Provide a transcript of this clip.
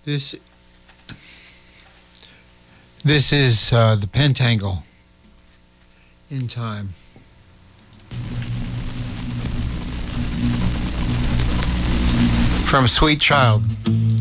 This this is the Pentangle in time. From Sweet Child.